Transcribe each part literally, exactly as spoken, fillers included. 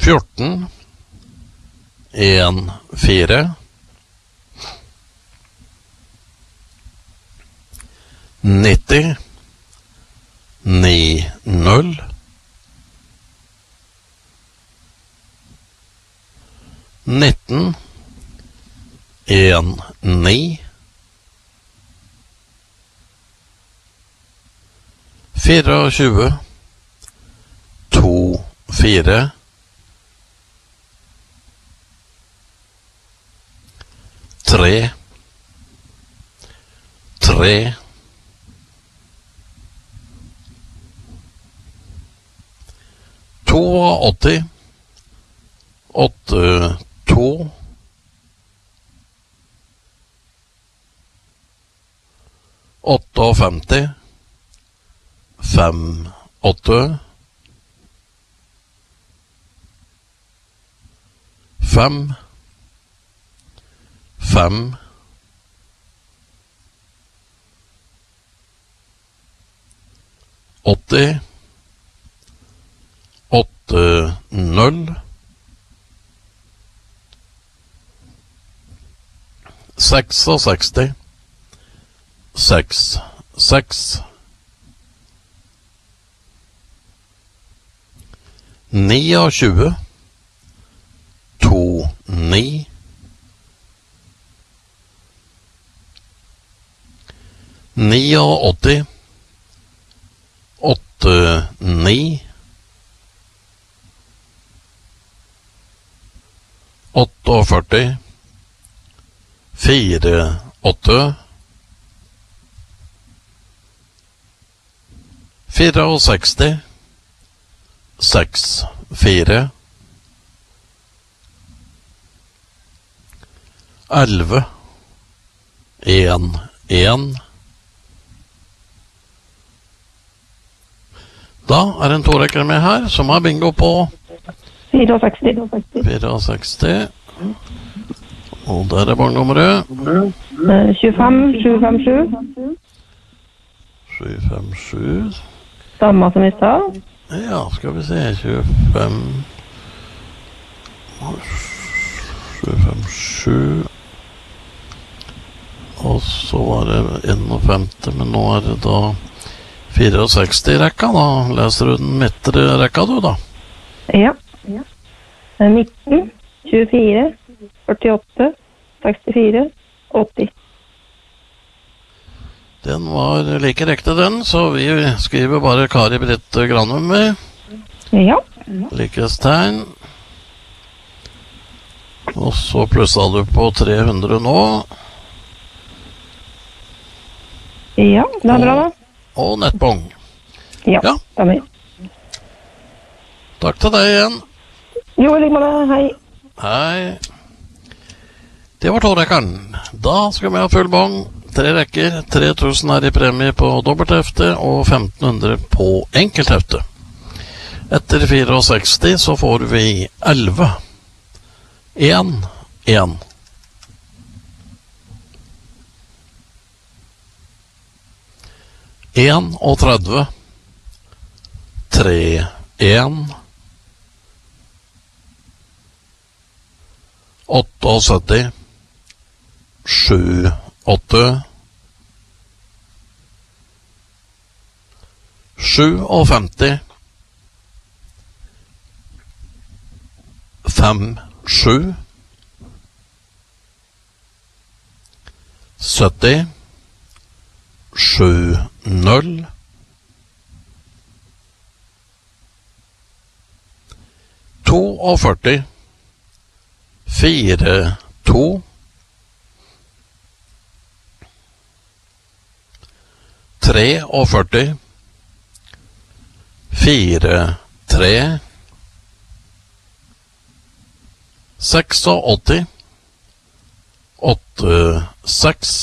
fjorten, en, fire. nitti, ni, null. nitten, en, ni. tjuefire, to, fire. tre, tre. åtti, åtte, to. femti, fem, åtte. Fem, fem. åtti, åtte, null. seks og seksti, seks, seks. ni og tjue, to, ni. ni og åtti, åtte, ni. åtte og førti, fire, åtte. fire og seksti, seks, fire. elleve, en, en. Da er det en torekker med her, som har bingo på sekstifire. Og der er barnenummeret tjuefem, sju fem sju. sju fem sju. Samme som i stad. Ja, skal vi se, tjuefem sju fem sju. Og så var det femti, men nå er det da sekstifire i rekka, da. Leser du den midtre rekka, du, da? Ja. nitten, tjuefire, førtiåtte, sekstifire, åtti. Den var like riktig, den, så vi skriver bare Kari Britt Granum med. Ja. Likestegn. Og så plusset du på tre hundre nå. Ja, det er bra da. Og nettbong. Ja, ja. Det er med. Takk til deg igjen. Jo, like med det. Hei. Hei. Det var tårekkeren. Da skal vi ha full bong. Tre rekker. tre tusen er i premie på dobbelthefte og femten hundre på enkelthefte. Etter sekstifire så får vi elleve. En, en. En og tredve. Tre, en. Åtte og sytti. Sju, åtte. Sju og femti. Fem, sju. Sytti. Sju, null. To og førti. Fire, to. Tre og førti. Fire, tre. Seks og åtti. Åtte, seks.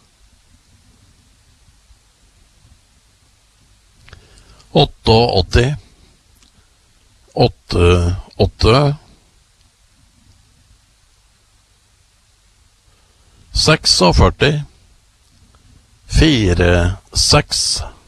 Åtte og åtti. Åtte, åtte. Seks og førti. Fire, seks.